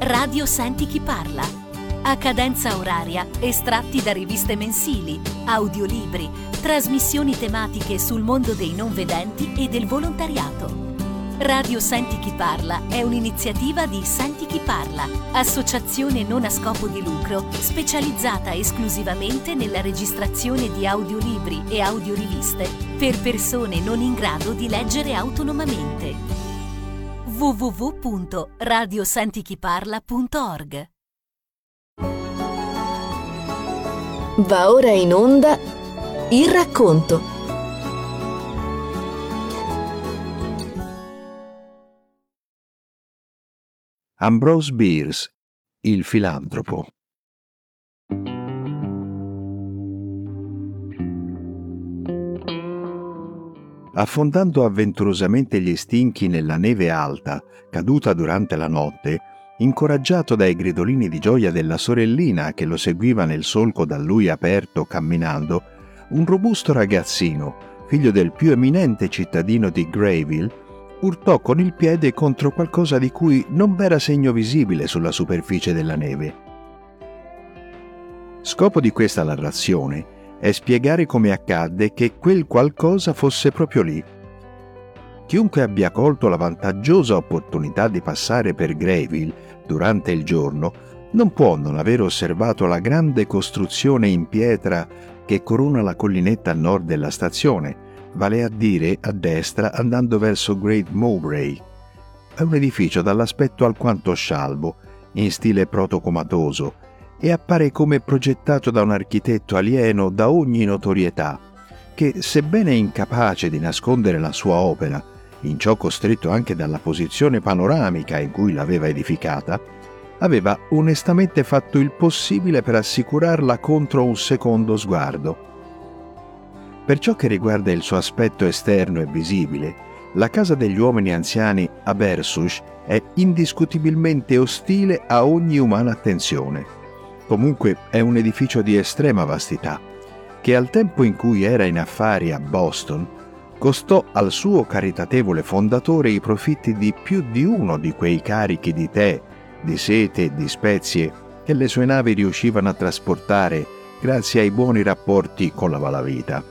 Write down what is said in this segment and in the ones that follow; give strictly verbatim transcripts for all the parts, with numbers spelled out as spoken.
Radio Senti Chi Parla. A cadenza oraria, estratti da riviste mensili, audiolibri, trasmissioni tematiche sul mondo dei non vedenti e del volontariato. Radio Senti Chi Parla è un'iniziativa di Senti Chi Parla, associazione non a scopo di lucro specializzata esclusivamente nella registrazione di audiolibri e audioriviste per persone non in grado di leggere autonomamente. w w w punto radio senti chi parla punto org. Va ora in onda Il racconto. Ambrose Bierce, il filantropo. Affondando avventurosamente gli stinchi nella neve alta, caduta durante la notte, incoraggiato dai gridolini di gioia della sorellina che lo seguiva nel solco da lui aperto camminando, un robusto ragazzino, figlio del più eminente cittadino di Grayville, urtò con il piede contro qualcosa di cui non v'era segno visibile sulla superficie della neve. Scopo di questa narrazione è spiegare come accadde che quel qualcosa fosse proprio lì. Chiunque abbia colto la vantaggiosa opportunità di passare per Grayville durante il giorno non può non aver osservato la grande costruzione in pietra che corona la collinetta a nord della stazione, vale a dire a destra andando verso Great Mowbray. È un edificio dall'aspetto alquanto scialbo, in stile protocomatoso, e appare come progettato da un architetto alieno da ogni notorietà, che, sebbene incapace di nascondere la sua opera, in ciò costretto anche dalla posizione panoramica in cui l'aveva edificata, aveva onestamente fatto il possibile per assicurarla contro un secondo sguardo. Per ciò che riguarda il suo aspetto esterno e visibile, la casa degli uomini anziani a Bersush è indiscutibilmente ostile a ogni umana attenzione. Comunque è un edificio di estrema vastità, che al tempo in cui era in affari a Boston, costò al suo caritatevole fondatore i profitti di più di uno di quei carichi di tè, di sete e di spezie che le sue navi riuscivano a trasportare grazie ai buoni rapporti con la malavita.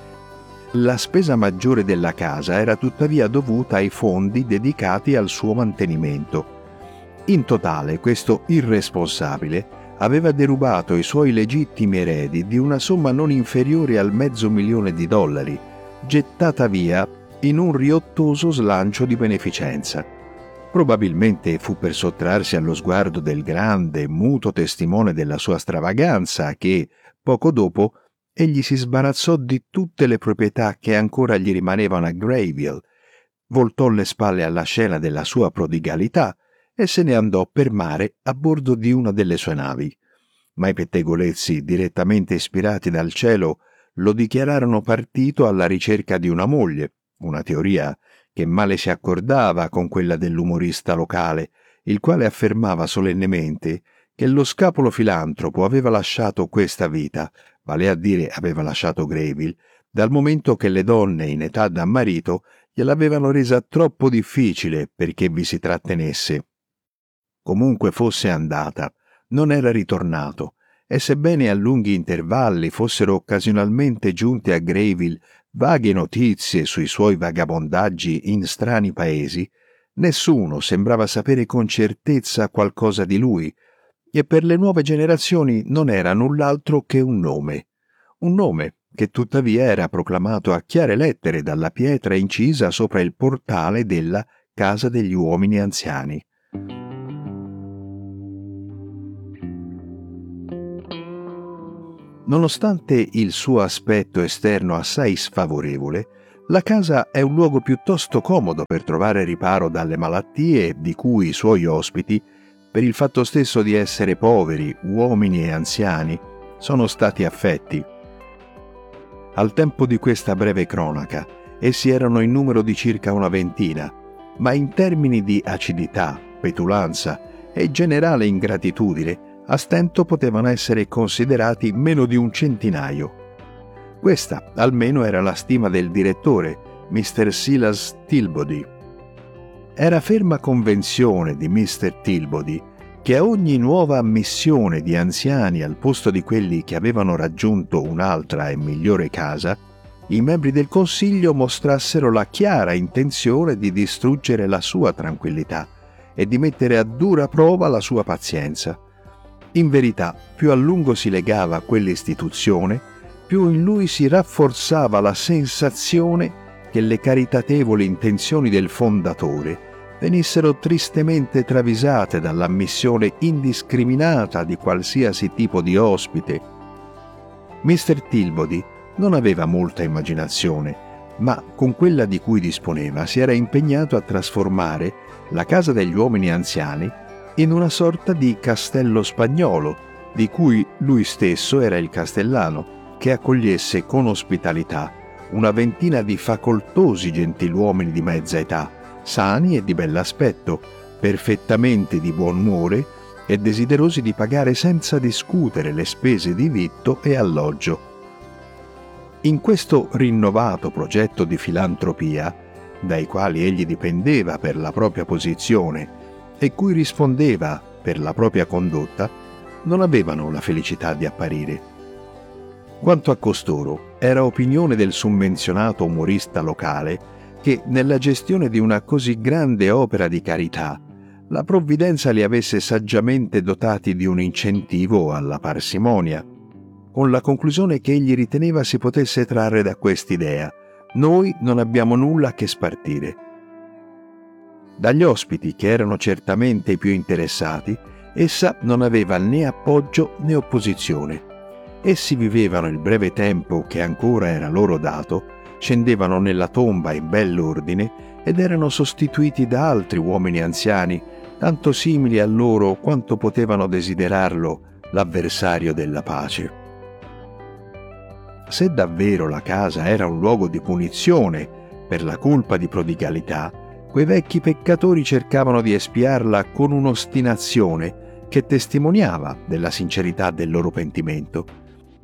La spesa maggiore della casa era tuttavia dovuta ai fondi dedicati al suo mantenimento. In totale, questo irresponsabile aveva derubato i suoi legittimi eredi di una somma non inferiore al mezzo milione di dollari, gettata via in un riottoso slancio di beneficenza. Probabilmente fu per sottrarsi allo sguardo del grande, muto testimone della sua stravaganza che, poco dopo, egli si sbarazzò di tutte le proprietà che ancora gli rimanevano a Grayville, voltò le spalle alla scena della sua prodigalità e se ne andò per mare a bordo di una delle sue navi. Ma i pettegolezzi, direttamente ispirati dal cielo, lo dichiararono partito alla ricerca di una moglie, una teoria che male si accordava con quella dell'umorista locale, il quale affermava solennemente che lo scapolo filantropo aveva lasciato questa vita, vale a dire aveva lasciato Grayville, dal momento che le donne in età da marito gliel'avevano resa troppo difficile perché vi si trattenesse. Comunque fosse andata, non era ritornato, e sebbene a lunghi intervalli fossero occasionalmente giunte a Grayville vaghe notizie sui suoi vagabondaggi in strani paesi, nessuno sembrava sapere con certezza qualcosa di lui, e per le nuove generazioni non era null'altro che un nome, un nome che tuttavia era proclamato a chiare lettere dalla pietra incisa sopra il portale della Casa degli Uomini Anziani. Nonostante il suo aspetto esterno assai sfavorevole, la casa è un luogo piuttosto comodo per trovare riparo dalle malattie di cui i suoi ospiti, per il fatto stesso di essere poveri, uomini e anziani, sono stati affetti. Al tempo di questa breve cronaca, essi erano in numero di circa una ventina, ma in termini di acidità, petulanza e generale ingratitudine, a stento potevano essere considerati meno di un centinaio. Questa, almeno, era la stima del direttore, mister Silas Tilbody. Era ferma convenzione di mister Tilbody che a ogni nuova ammissione di anziani al posto di quelli che avevano raggiunto un'altra e migliore casa, i membri del Consiglio mostrassero la chiara intenzione di distruggere la sua tranquillità e di mettere a dura prova la sua pazienza. In verità, più a lungo si legava a quell'istituzione, più in lui si rafforzava la sensazione che le caritatevoli intenzioni del fondatore venissero tristemente travisate dall'ammissione indiscriminata di qualsiasi tipo di ospite. mister Tilbody non aveva molta immaginazione, ma con quella di cui disponeva si era impegnato a trasformare la casa degli uomini anziani in una sorta di castello spagnolo, di cui lui stesso era il castellano, che accogliesse con ospitalità una ventina di facoltosi gentiluomini di mezza età, sani e di bell'aspetto, perfettamente di buon umore e desiderosi di pagare senza discutere le spese di vitto e alloggio. In questo rinnovato progetto di filantropia, dai quali egli dipendeva per la propria posizione e cui rispondeva per la propria condotta, non avevano la felicità di apparire. Quanto a costoro, era opinione del summenzionato umorista locale che nella gestione di una così grande opera di carità la provvidenza li avesse saggiamente dotati di un incentivo alla parsimonia, con la conclusione che egli riteneva si potesse trarre da quest'idea: noi non abbiamo nulla che spartire. Dagli ospiti, che erano certamente i più interessati, essa non aveva né appoggio né opposizione. Essi vivevano il breve tempo che ancora era loro dato, scendevano nella tomba in bell'ordine ed erano sostituiti da altri uomini anziani, tanto simili a loro quanto potevano desiderarlo l'avversario della pace. Se davvero la casa era un luogo di punizione per la colpa di prodigalità, quei vecchi peccatori cercavano di espiarla con un'ostinazione che testimoniava della sincerità del loro pentimento.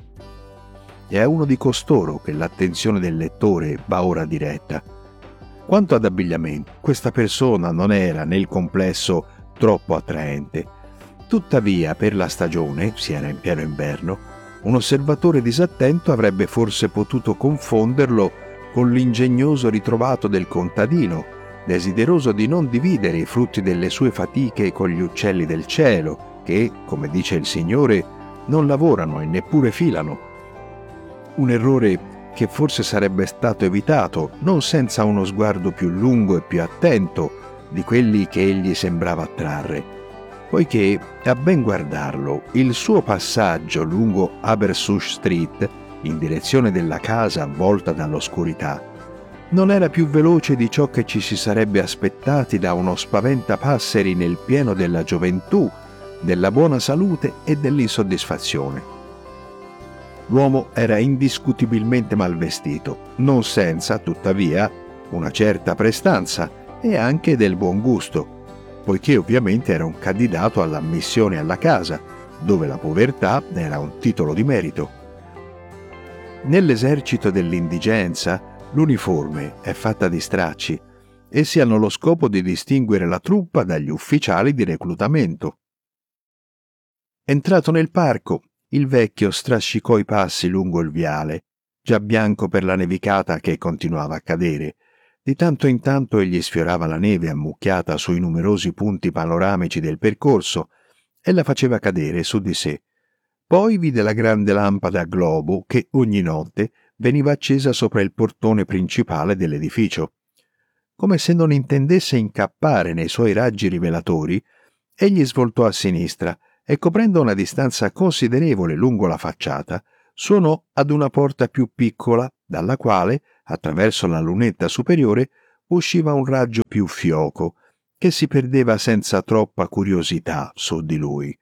È a uno di costoro che l'attenzione del lettore va ora diretta. Quanto ad abbigliamento, questa persona non era nel complesso troppo attraente. Tuttavia, per la stagione, si era in pieno inverno, un osservatore disattento avrebbe forse potuto confonderlo con l'ingegnoso ritrovato del contadino, desideroso di non dividere i frutti delle sue fatiche con gli uccelli del cielo, che, come dice il Signore, non lavorano e neppure filano. Un errore che forse sarebbe stato evitato, non senza uno sguardo più lungo e più attento di quelli che egli sembrava attrarre, poiché, a ben guardarlo, il suo passaggio lungo Abersush Street, in direzione della casa avvolta dall'oscurità, non era più veloce di ciò che ci si sarebbe aspettati da uno spaventapasseri nel pieno della gioventù, della buona salute e dell'insoddisfazione. L'uomo era indiscutibilmente mal vestito, non senza, tuttavia, una certa prestanza e anche del buon gusto, poiché ovviamente era un candidato all'ammissione alla casa, dove la povertà era un titolo di merito. Nell'esercito dell'indigenza, l'uniforme è fatta di stracci. Essi hanno lo scopo di distinguere la truppa dagli ufficiali di reclutamento. Entrato nel parco, il vecchio strascicò i passi lungo il viale, già bianco per la nevicata che continuava a cadere. Di tanto in tanto egli sfiorava la neve ammucchiata sui numerosi punti panoramici del percorso e la faceva cadere su di sé. Poi vide la grande lampada a globo che ogni notte veniva accesa sopra il portone principale dell'edificio. Come se non intendesse incappare nei suoi raggi rivelatori, egli svoltò a sinistra e, coprendo una distanza considerevole lungo la facciata, suonò ad una porta più piccola, dalla quale, attraverso la lunetta superiore, usciva un raggio più fioco, che si perdeva senza troppa curiosità su di lui.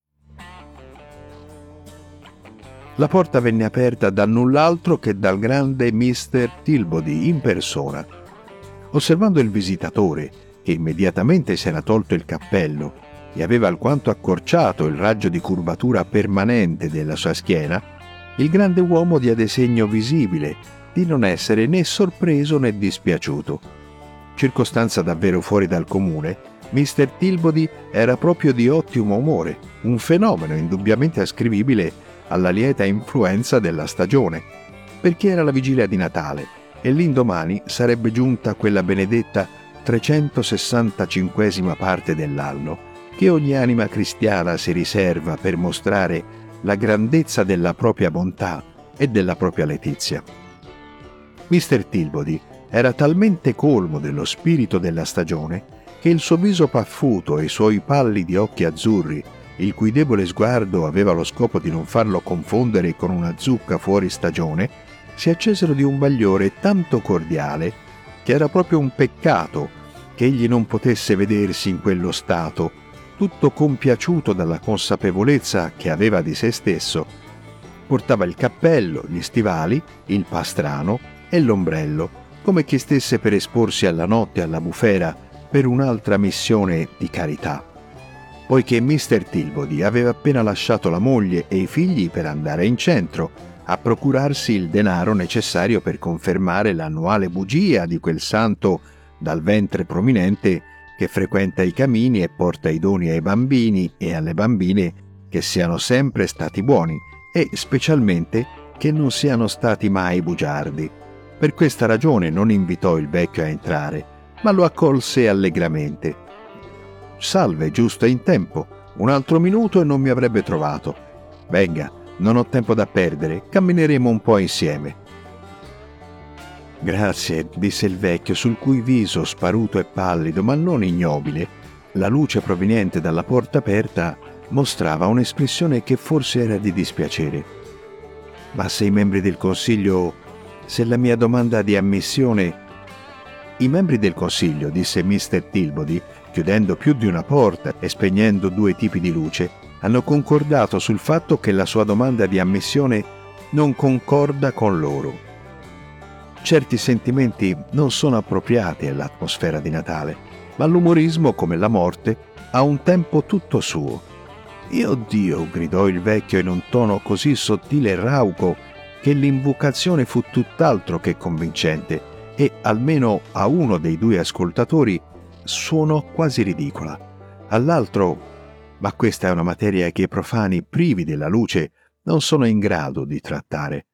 La porta venne aperta da null'altro che dal grande mister Tilbody in persona. Osservando il visitatore, che immediatamente si era tolto il cappello e aveva alquanto accorciato il raggio di curvatura permanente della sua schiena, il grande uomo diede segno visibile di non essere né sorpreso né dispiaciuto. Circostanza davvero fuori dal comune, mister Tilbody era proprio di ottimo umore, un fenomeno indubbiamente ascrivibile alla lieta influenza della stagione, perché era la vigilia di Natale e l'indomani sarebbe giunta quella benedetta trecentosessantacinquesima parte dell'anno che ogni anima cristiana si riserva per mostrare la grandezza della propria bontà e della propria letizia. mister Tilbody era talmente colmo dello spirito della stagione che il suo viso paffuto e i suoi pallidi occhi azzurri, il cui debole sguardo aveva lo scopo di non farlo confondere con una zucca fuori stagione, si accesero di un bagliore tanto cordiale che era proprio un peccato che egli non potesse vedersi in quello stato, tutto compiaciuto dalla consapevolezza che aveva di se stesso. Portava il cappello, gli stivali, il pastrano e l'ombrello, come chi stesse per esporsi alla notte alla bufera per un'altra missione di carità. Poiché mister Tilbody aveva appena lasciato la moglie e i figli per andare in centro a procurarsi il denaro necessario per confermare l'annuale bugia di quel santo dal ventre prominente che frequenta i camini e porta i doni ai bambini e alle bambine che siano sempre stati buoni e specialmente che non siano stati mai bugiardi. Per questa ragione non invitò il vecchio a entrare, ma lo accolse allegramente. «Salve, giusto in tempo. Un altro minuto e non mi avrebbe trovato. Venga, non ho tempo da perdere, cammineremo un po' insieme». «Grazie», disse il vecchio, sul cui viso, sparuto e pallido, ma non ignobile, la luce proveniente dalla porta aperta mostrava un'espressione che forse era di dispiacere. «Ma se i membri del Consiglio, se la mia domanda di ammissione...» «I membri del Consiglio», disse mister Tilbody, chiudendo più di una porta e spegnendo due tipi di luce, «hanno concordato sul fatto che la sua domanda di ammissione non concorda con loro. Certi sentimenti non sono appropriati all'atmosfera di Natale, ma l'umorismo, come la morte, ha un tempo tutto suo». «Io Dio!» gridò il vecchio in un tono così sottile e rauco che l'invocazione fu tutt'altro che convincente e, almeno a uno dei due ascoltatori, suonò quasi ridicola. All'altro, ma questa è una materia che i profani privi della luce non sono in grado di trattare.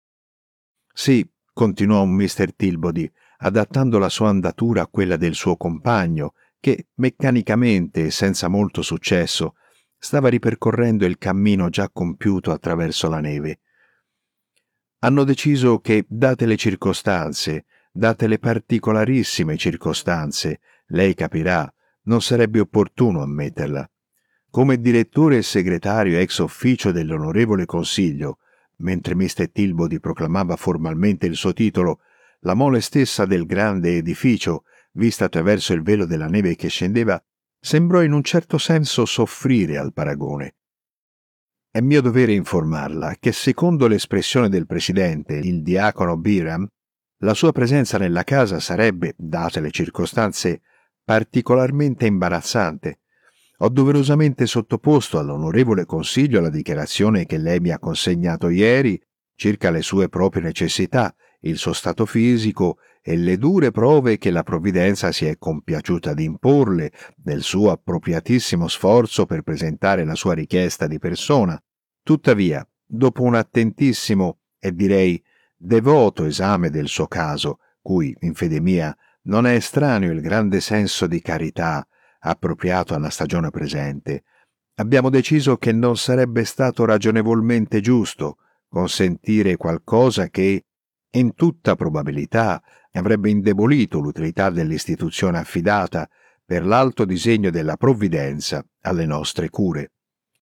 «Sì», continuò mister Tilbody, adattando la sua andatura a quella del suo compagno, che meccanicamente e senza molto successo stava ripercorrendo il cammino già compiuto attraverso la neve. «Hanno deciso che, date le circostanze, date le particolarissime circostanze, lei capirà, non sarebbe opportuno ammetterla. Come direttore e segretario ex officio dell'onorevole Consiglio», mentre mister Tilbody proclamava formalmente il suo titolo, la mole stessa del grande edificio, vista attraverso il velo della neve che scendeva, sembrò in un certo senso soffrire al paragone. «È mio dovere informarla che, secondo l'espressione del presidente, il diacono Byram, la sua presenza nella casa sarebbe, date le circostanze, particolarmente imbarazzante. Ho doverosamente sottoposto all'onorevole Consiglio la dichiarazione che lei mi ha consegnato ieri circa le sue proprie necessità, il suo stato fisico e le dure prove che la provvidenza si è compiaciuta di imporle del suo appropriatissimo sforzo per presentare la sua richiesta di persona. Tuttavia, dopo un attentissimo e direi devoto esame del suo caso, cui, in fede mia, non è estraneo il grande senso di carità appropriato alla stagione presente, abbiamo deciso che non sarebbe stato ragionevolmente giusto consentire qualcosa che, in tutta probabilità, avrebbe indebolito l'utilità dell'istituzione affidata per l'alto disegno della provvidenza alle nostre cure.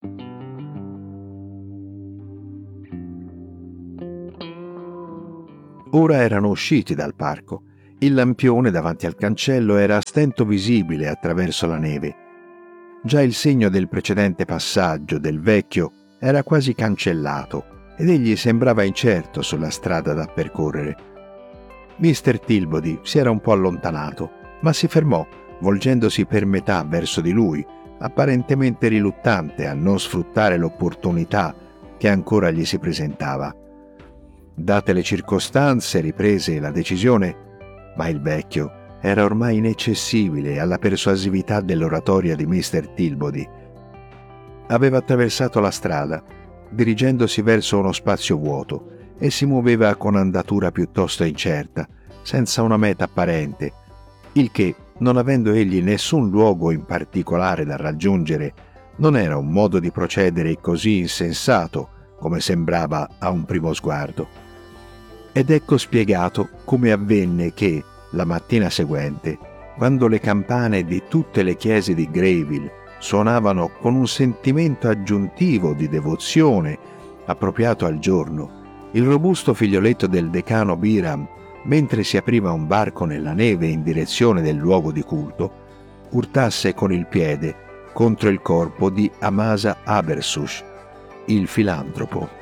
Ora erano usciti dal parco. Il lampione davanti al cancello era a stento visibile attraverso la neve. Già il segno del precedente passaggio del vecchio era quasi cancellato ed egli sembrava incerto sulla strada da percorrere. mister Tilbody si era un po' allontanato, ma si fermò, volgendosi per metà verso di lui, apparentemente riluttante a non sfruttare l'opportunità che ancora gli si presentava. Date le circostanze, riprese la decisione, ma il vecchio era ormai inaccessibile alla persuasività dell'oratoria di mister Tilbody. Aveva attraversato la strada, dirigendosi verso uno spazio vuoto, e si muoveva con andatura piuttosto incerta, senza una meta apparente, il che, non avendo egli nessun luogo in particolare da raggiungere, non era un modo di procedere così insensato come sembrava a un primo sguardo. Ed ecco spiegato come avvenne che, la mattina seguente, quando le campane di tutte le chiese di Greyville suonavano con un sentimento aggiuntivo di devozione appropriato al giorno, il robusto figlioletto del decano Biram, mentre si apriva un varco nella neve in direzione del luogo di culto, urtasse con il piede contro il corpo di Amasa Abersush, il filantropo.